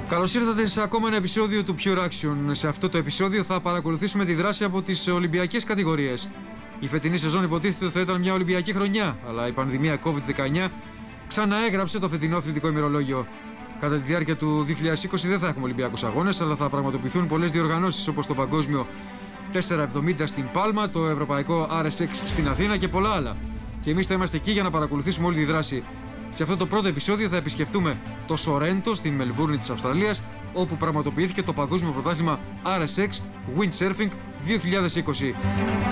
Καλώς ήρθατε σε ακόμα ένα επεισόδιο του Pure Action. Σε αυτό το επεισόδιο θα παρακολουθήσουμε τη δράση από τις Ολυμπιακές κατηγορίες. Η φετινή σεζόν υποτίθεται θα ήταν μια Ολυμπιακή χρονιά, αλλά η πανδημία COVID-19 ξαναέγραψε το φετινό αθλητικό ημερολόγιο. Κατά τη διάρκεια του 2020 δεν θα έχουμε Ολυμπιακούς αγώνες, αλλά θα πραγματοποιηθούν πολλές διοργανώσεις όπως το Παγκόσμιο 470 στην Πάλμα, το Ευρωπαϊκό RSX στην Αθήνα και πολλά άλλα. Και εμείς θα είμαστε εκεί για να παρακολουθήσουμε όλη τη δράση. Σε αυτό το πρώτο επεισόδιο θα επισκεφτούμε το Σορέντο στην Μελβούρνη της Αυστραλίας, όπου πραγματοποιήθηκε το Παγκόσμιο Πρωτάθλημα RSX Windsurfing 2020.